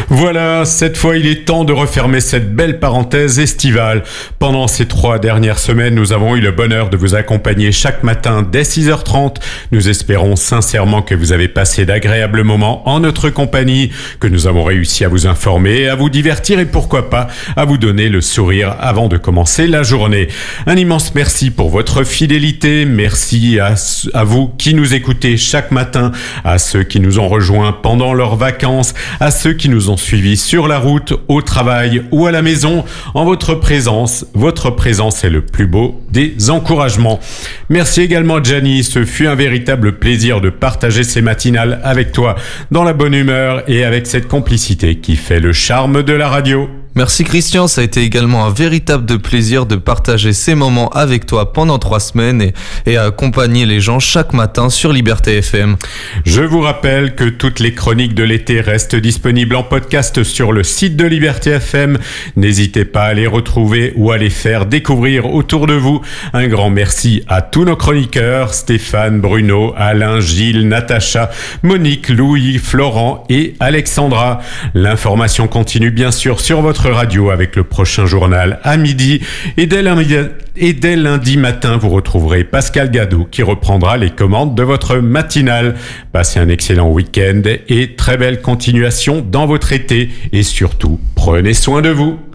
Voilà, cette fois il est temps de refermer cette belle parenthèse estivale. Pendant ces 3 dernières semaines, nous avons eu le bonheur de vous accompagner chaque matin dès 6h30. Nous espérons sincèrement que vous avez passé d'agréables moments en notre compagnie, que nous avons réussi à vous informer, à vous divertir et pourquoi pas à vous donner le sourire avant de commencer la journée. Un immense merci pour votre fidélité, merci à vous qui nous écoutez chaque matin, à ceux qui nous ont rejoints pendant leurs vacances, à ceux qui nous ont suivis sur la route, au travail ou à la maison. En votre présence est le plus beau des encouragements. Merci également à Gianni, ce fut un véritable plaisir de partager ces matinales avec toi, dans la bonne humeur et avec cette complicité qui fait le charme de la radio. Merci Christian, ça a été également un véritable plaisir de partager ces moments avec toi pendant 3 semaines et à accompagner les gens chaque matin sur Liberté FM. Je vous rappelle que toutes les chroniques de l'été restent disponibles en podcast sur le site de Liberté FM. N'hésitez pas à les retrouver ou à les faire découvrir autour de vous. Un grand merci à tous nos chroniqueurs, Stéphane, Bruno, Alain, Gilles, Natacha, Monique, Louis, Florent et Alexandra. L'information continue bien sûr sur votre radio avec le prochain journal à midi et dès lundi matin vous retrouverez Pascal Gadot qui reprendra les commandes de votre matinale. Passez un excellent week-end et très belle continuation dans votre été et surtout prenez soin de vous.